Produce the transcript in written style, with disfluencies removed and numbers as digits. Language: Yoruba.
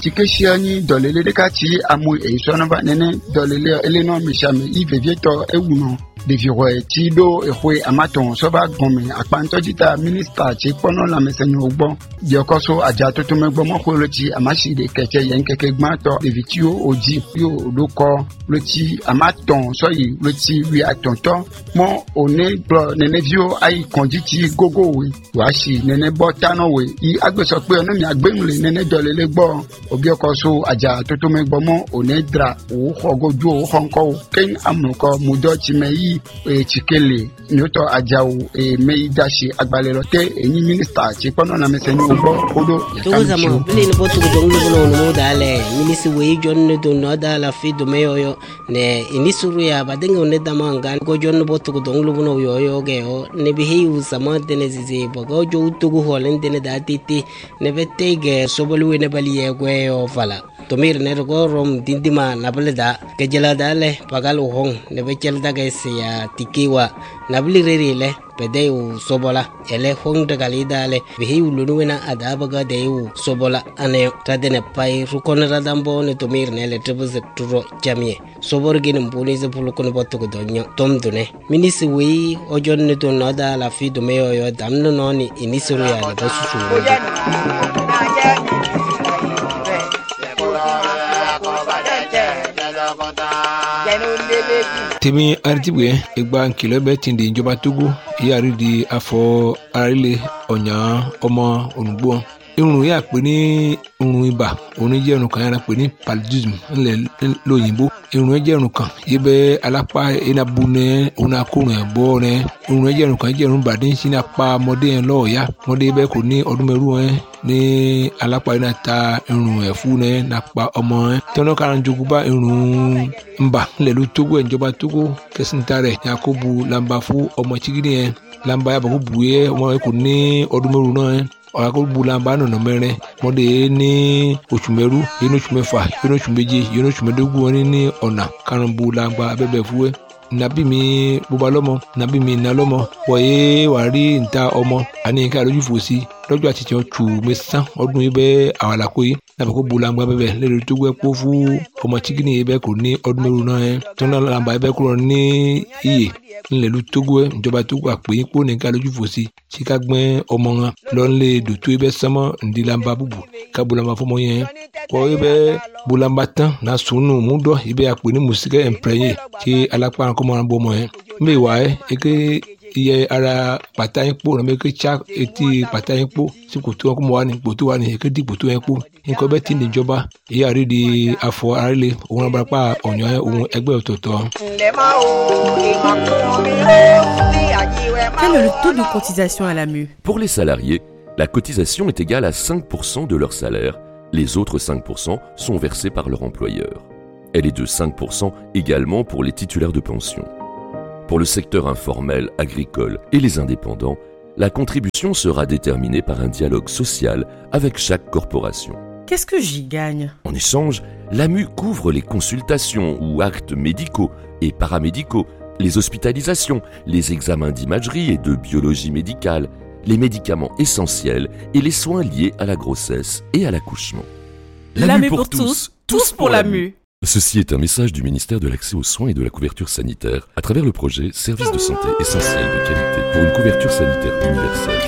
tikeshiani dolele dekati amu eisona ba nene dolele eleno mishame ivevieto ewuno deviroe tido ehwe amaton soba gome akpanto jita minister chi pono la mesenu ogbo diokoso aja toto megbo mo koloti amashi de keke yen keke gmato devitio oji yo loko loti amaton soyi loti wi atonto mo one bro nene vio ai konjiti gogo we washi nene botano we I agbeso pe ono mi agbenule nene dolele gbo obiokoso aja toto megbo mo one dra o hogoju o honko ken amuko mudo chimeyi chikele nyoto ajao meidashi agbalelete eni minister chipono na meseni ubo odo tuza mo bili ni botu kudongu bono no dale minisi we jonne do no dala fi do meyo ne inisuru ya badenge oneda manga go jonne botu kudongu bono yo ge o ne bihi usama dene zizi bogo jo utugu holen dene datiti ne betege sobolu ne bali ye o fala tomir ne go rom dindima nableda kejela dale pagal hong ne bechel daga ya tikiwa nabli rerile pedeu sobola ele hong daga lidale bihi ulunuena adabaga deu sobola ane tadene pai rukon radambo ne tomir ne le trebze turo jamie sobor gin mbuni ze pulukon botu ko donyo tomdune minisi wi ojon ne to nada la fi do meyo yo damno noni inisuru ya le bosu temi artibwe egba nkilo be tindi ìjọba Togo yari di afọ arile onya ọmọ onugbo irun ya pè ní irun ibà oni jẹ́ irun kan yára pè ní paludism ńlẹ̀ lóyìnbó irun jẹ́ irun kan yebe alapa enabune ona korun ebo re irun jẹ́ irun kan jẹ́ irun badi sini apa ọmọdé yẹn lọ́ọ̀yà ọmọdé bẹ́ẹ̀ kò ní ọdún mẹ́rù ẹ̀ ní alapa ina ta irun ẹ̀fú ne napa ọmọ ẹ̀ tọ́nà karan jogunba irun nba ńlẹ̀ ló Togo ìjọba Togo kẹsìntà rẹ̀ yakubu lamba fún ọmọ chigidi yẹn lamba yabaku buye ọmọ yẹn kò ní ọdún mẹ́rù náà ẹ̀ ọ̀rọ̀ bulamba nọ̀nà mẹ́rin mọ́dé ní oṣù mẹ́rú yẹn ní oṣù mẹ́fà yẹn ní oṣù méje yẹn ní oṣù mẹ́dógún wọn ní ọ̀nà karùn-ún bulamba abẹ́bẹ̀ fúwẹ́ nàbí mi bóba lọ́mọ nàbí mi nà lọ́mọ wọ̀nyé wà rí níta ọmọ àní nǹkan àlójú fòsí lọ́jọ́ àti tiẹ̀ tù mẹ́sàn ọdún yìí bẹ́ẹ̀ àwàlàkó yìí nàbẹ̀ kó bulamba bẹ́bẹ̀ lẹ́rìí tó gbẹ́ kó fún ọmọ chikini yìí bẹ́ẹ̀ kò ní ọdún mẹ́rù náà yẹn tó náà làǹbà yìí bẹ́ẹ̀ kúrò ní iyè ńlẹ̀lú Togo ẹ̀ ìjọba Togo àpèyìn kó nìkan lójú fòsí sika gbẹ́ ọmọ wọn lọ́nlé dòtó ibẹ̀ sánmọ́ ndílamba búbu ká bulamba fọmọ yẹn kọ́ ibẹ̀ bulamba tán na sunu múdọ̀ ibẹ̀ àpè ní musikẹ́ ẹ̀mpẹ́yẹ tí alápá kọ́mọ náà bọ́ ọmọ yẹn mbẹ́ wà ẹ́ eke iye ara pàtà yín kpó nàbẹ́ eke tsa etí pàtà yín kpó tí kòtò wọn kó mọ wà ní kòtò wà ní eke di kòtò yẹn kpó nǹkan bẹ́ẹ̀ tí ní ìjọba èyí àrí di afọ arílẹ̀ òun abarapá ọ̀nyọ́ òun ẹgbẹ́ ọ̀tọ̀ọ̀tọ̀. Quel est le taux de cotisation à la MU? Pour les salariés, la cotisation est égale à 5% de leur salaire. Les autres 5% sont versés par leur employeur. Elle est de 5% également pour les titulaires de pension. Pour le secteur informel, agricole et les indépendants, la contribution sera déterminée par un dialogue social avec chaque corporation. Qu'est-ce que j'y gagne? En échange, l'AMU couvre les consultations ou actes médicaux et paramédicaux, les hospitalisations, les examens d'imagerie et de biologie médicale, les médicaments essentiels et les soins liés à la grossesse et à l'accouchement. L'AMU pour tous, tous pour l'AMU. Ceci est un message du ministère de l'Accès aux soins et de la couverture sanitaire à travers le projet Services de santé essentiels de qualité pour une couverture sanitaire universelle.